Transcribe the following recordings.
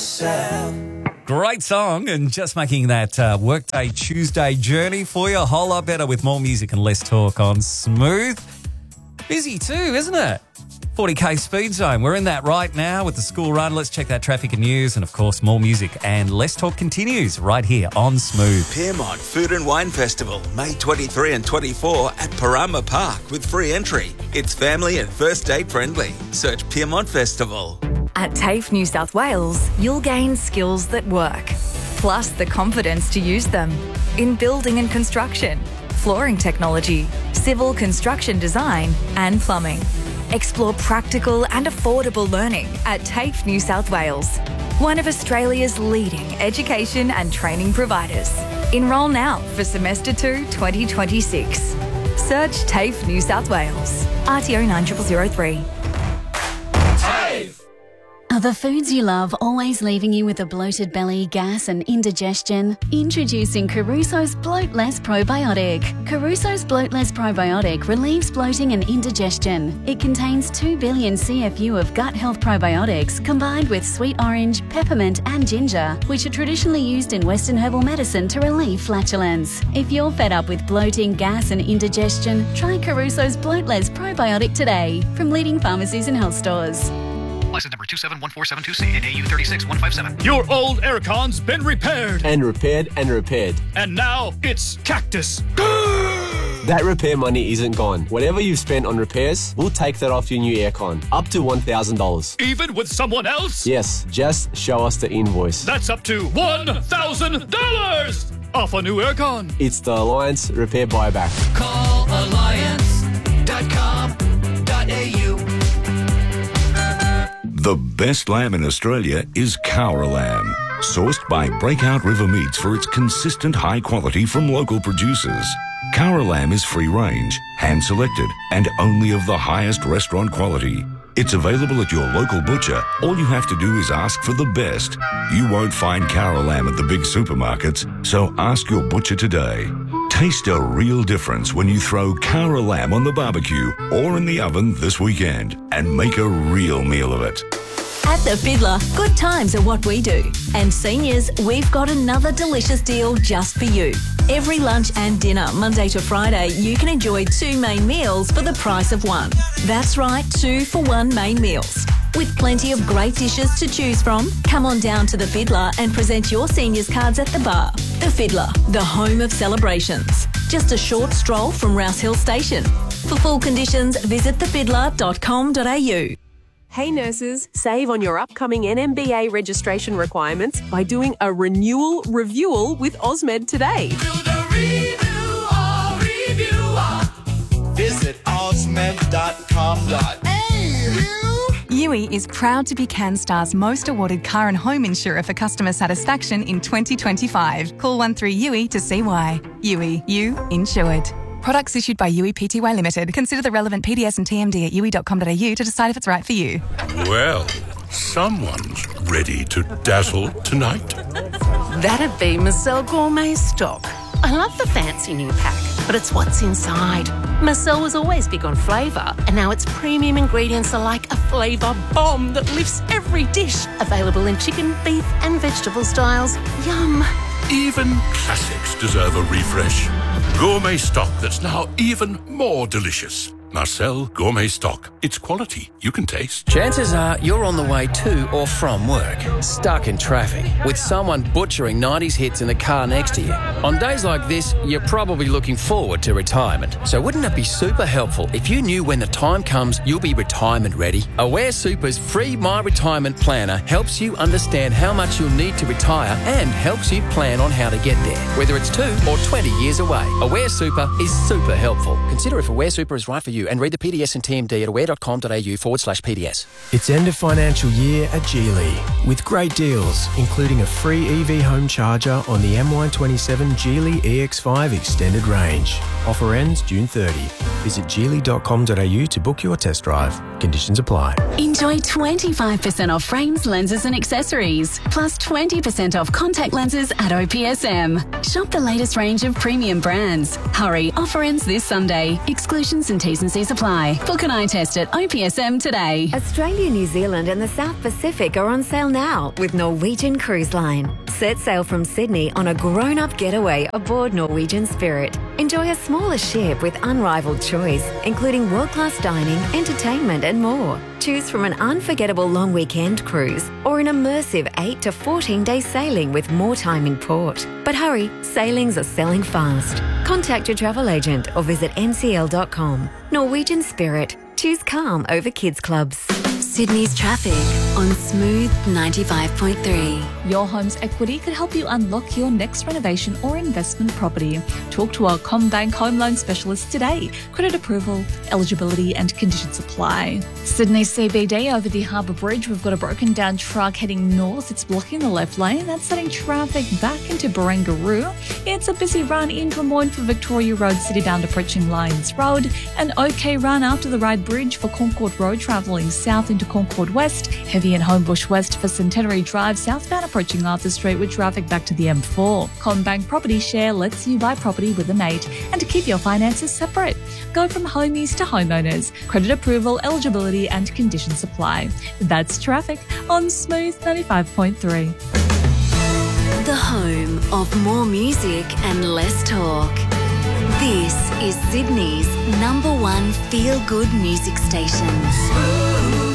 yourself. Great song, and just making that Workday Tuesday journey for you a whole lot better with more music and less talk on Smooth. Busy too, isn't it? 40k speed zone. We're in that right now with the school run. Let's check that traffic and news, and of course more music and less talk continues right here on Smooth. Piermont Food and Wine Festival, May 23 and 24 at Parama Park with free entry. It's family and first date friendly. Search Piermont Festival. At TAFE New South Wales, you'll gain skills that work, plus the confidence to use them in building and construction, flooring technology, civil construction design and plumbing. Explore practical and affordable learning at TAFE New South Wales, one of Australia's leading education and training providers. Enrol now for Semester 2 2026. Search TAFE New South Wales. RTO 9003. Are the foods you love always leaving you with a bloated belly, gas and indigestion? Introducing Caruso's Bloat Less Probiotic. Caruso's Bloat Less Probiotic relieves bloating and indigestion. It contains 2 billion CFU of gut health probiotics combined with sweet orange, peppermint and ginger, which are traditionally used in Western herbal medicine to relieve flatulence. If you're fed up with bloating, gas and indigestion, try Caruso's Bloat Less Probiotic today from leading pharmacies and health stores. License number 271472C and AU 36157. Your old aircon's been repaired. And repaired and repaired. And now it's Cactus. That repair money isn't gone. Whatever you've spent on repairs, we'll take that off your new aircon. Up to $1,000. Even with someone else? Yes, just show us the invoice. That's up to $1,000 off a new aircon. It's the Alliance Repair Buyback. Call alliance.com.au. The best lamb in Australia is Cowra lamb, sourced by Breakout River Meats for its consistent high quality from local producers. Cowra lamb is free-range, hand-selected, and only of the highest restaurant quality. It's available at your local butcher. All you have to do is ask for the best. You won't find Cowra lamb at the big supermarkets, so ask your butcher today. Taste a real difference when you throw Cowra lamb on the barbecue or in the oven this weekend and make a real meal of it. At The Fiddler, good times are what we do. And seniors, we've got another delicious deal just for you. Every lunch and dinner, Monday to Friday, you can enjoy 2 main meals for the price of 1. That's right, 2 for 1 main meals. With plenty of great dishes to choose from, come on down to The Fiddler and present your seniors cards at the bar. The Fiddler, the home of celebrations. Just a short stroll from Rouse Hill Station. For full conditions, visit thefiddler.com.au. Hey nurses, save on your upcoming NMBA registration requirements by doing a renewal review with Osmed today. Visit osmed.com.au. Yui is proud to be CanStar's most awarded car and home insurer for customer satisfaction in 2025. Call 13-YUI to see why. Yui, you insured. Products issued by Yui Pty Limited. Consider the relevant PDS and TMD at yui.com.au to decide if it's right for you. Well, someone's ready to dazzle tonight. That'd be Marcel Gourmet Stock. I love the fancy new pack, but it's what's inside. Marcel was always big on flavour, and now its premium ingredients are like a flavour bomb that lifts every dish. Available in chicken, beef and vegetable styles. Yum. Even classics deserve a refresh. Gourmet stock that's now even more delicious. Marcel Gourmet Stock. It's quality you can taste. Chances are you're on the way to or from work, stuck in traffic, with someone butchering 90s hits in the car next to you. On days like this, you're probably looking forward to retirement. So wouldn't it be super helpful if you knew when the time comes you'll be retirement ready? Aware Super's free My Retirement Planner helps you understand how much you'll need to retire and helps you plan on how to get there, whether it's 2 or 20 years away. Aware Super is super helpful. Consider if Aware Super is right for you and read the PDS and TMD at aware.com.au/PDS. It's end of financial year at Geely with great deals, including a free EV home charger on the MY27 Geely EX5 Extended Range. Offer ends June 30. Visit geely.com.au to book your test drive. Conditions apply. Enjoy 25% off frames, lenses and accessories, plus 20% off contact lenses at OPSM. Shop the latest range of premium brands. Hurry, offer ends this Sunday. Exclusions and T's and T&Cs apply. Book an eye test at OPSM today. Australia, New Zealand and the South Pacific are on sale now with Norwegian Cruise Line. Set sail from Sydney on a grown-up getaway aboard Norwegian Spirit. Enjoy a smaller ship with unrivaled choice, including world-class dining, entertainment and more. Choose from an unforgettable long weekend cruise or an immersive 8 to 14-day sailing with more time in port. But hurry, sailings are selling fast. Contact your travel agent or visit ncl.com. Norwegian Spirit. Choose calm over kids clubs. Sydney's traffic on Smooth 95.3. Your home's equity could help you unlock your next renovation or investment property. Talk to our CommBank Home Loan Specialist today. Credit approval, eligibility and conditions apply. Sydney CBD over the Harbour Bridge, we've got a broken down truck heading north. It's blocking the left lane. That's setting traffic back into Barangaroo. It's a busy run in Drummoyne for Victoria Road City bound approaching Lyons Road. An okay run after the Ryde Bridge for Concord Road travelling south into Concord West. Heavy in Homebush West for Centenary Drive southbound approaching Arthur Street with traffic back to the M4. CommBank Property Share lets you buy property with a mate and to keep your finances separate. Go from homies to homeowners. Credit approval, eligibility and conditions apply. That's traffic on Smooth 95.3. The home of more music and less talk. This is Sydney's #1 feel-good music station. Smooth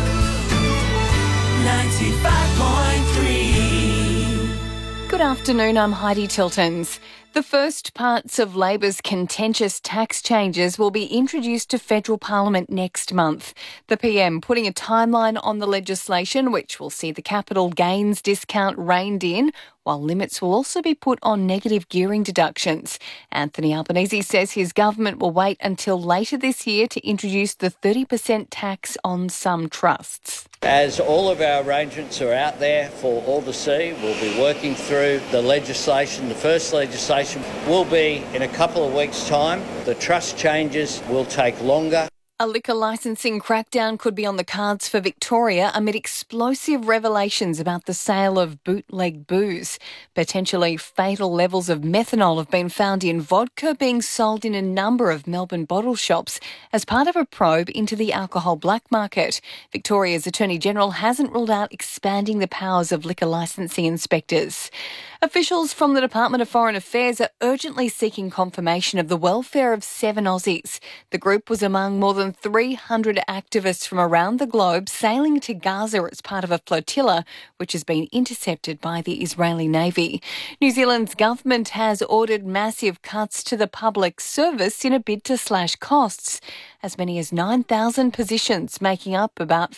95.3. Good afternoon, I'm Heidi Tiltons. The first parts of Labor's contentious tax changes will be introduced to federal parliament next month. The PM putting a timeline on the legislation, which will see the capital gains discount reined in, while limits will also be put on negative gearing deductions. Anthony Albanese says his government will wait until later this year to introduce the 30% tax on some trusts. As all of our arrangements are out there for all to see, we'll be working through the legislation. The first legislation will be in a couple of weeks' time. The trust changes will take longer. A liquor licensing crackdown could be on the cards for Victoria amid explosive revelations about the sale of bootleg booze. Potentially fatal levels of methanol have been found in vodka being sold in a number of Melbourne bottle shops as part of a probe into the alcohol black market. Victoria's Attorney-General hasn't ruled out expanding the powers of liquor licensing inspectors. Officials from the Department of Foreign Affairs are urgently seeking confirmation of the welfare of 7 Aussies. The group was among more than 300 activists from around the globe sailing to Gaza as part of a flotilla which has been intercepted by the Israeli Navy. New Zealand's government has ordered massive cuts to the public service in a bid to slash costs. As many as 9,000 positions, making up about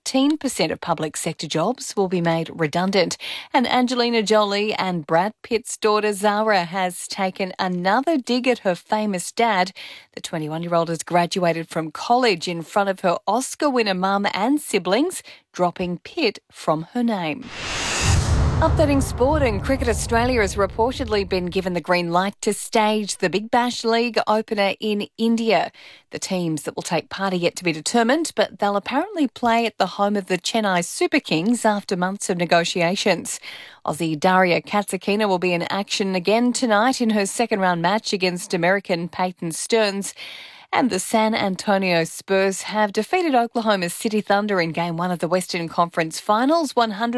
14% of public sector jobs, will be made redundant. And Angelina Jolie and Brad Pitt's daughter Zara has taken another dig at her famous dad. The 21-year-old has graduated from college in front of her Oscar winner mum and siblings, dropping Pitt from her name. Updating sport, and Cricket Australia has reportedly been given the green light to stage the Big Bash League opener in India. The teams that will take part are yet to be determined, but they'll apparently play at the home of the Chennai Super Kings after months of negotiations. Aussie Daria Katsakina will be in action again tonight in her second-round match against American Peyton Stearns. And the San Antonio Spurs have defeated Oklahoma City Thunder in Game 1 of the Western Conference Finals,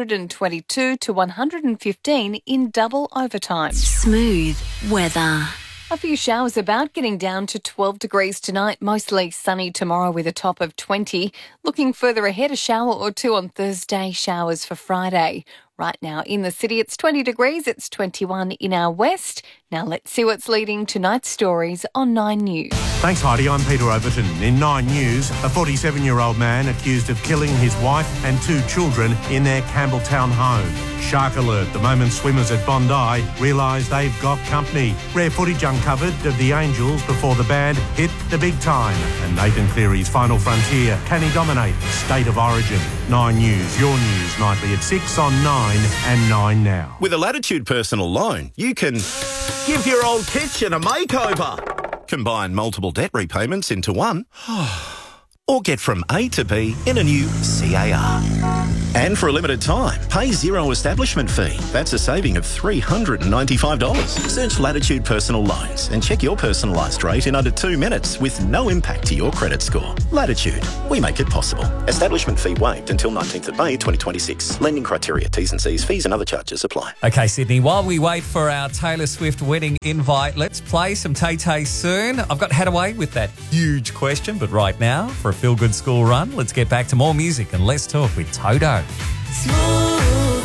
122-115 in double overtime. Smooth weather. A few showers about, getting down to 12 degrees tonight, mostly sunny tomorrow with a top of 20. Looking further ahead, a shower or two on Thursday, showers for Friday. Right now in the city, it's 20 degrees, it's 21 in our west. Now let's see what's leading tonight's stories on 9 News. Thanks, Heidi. I'm Peter Overton. In 9 News, a 47-year-old man accused of killing his wife and 2 children in their Campbelltown home. Shark alert. The moment swimmers at Bondi realise they've got company. Rare footage uncovered of the Angels before the band hit the big time. And Nathan Cleary's final frontier. Can he dominate the state of origin? 9 News, your news nightly at 6 on 9 and 9 now. With a Latitude personal loan, you can give your old kitchen a makeover, combine multiple debt repayments into one, or get from A to B in a new CAR. And for a limited time, pay zero establishment fee. That's a saving of $395. Search Latitude Personal Loans and check your personalised rate in under 2 minutes with no impact to your credit score. Latitude, we make it possible. Establishment fee waived until 19th of May 2026. Lending criteria, T's and C's, fees and other charges apply. Okay, Sydney, while we wait for our Taylor Swift wedding invite, let's play some Tay-Tay soon. I've got Hadaway with that huge question, but right now, for a feel-good school run, let's get back to more music and less talk with Toto. Smooth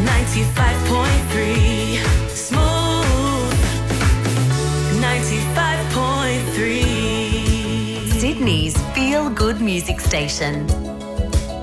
95.3. Smooth 95.3. Sydney's feel-good music station.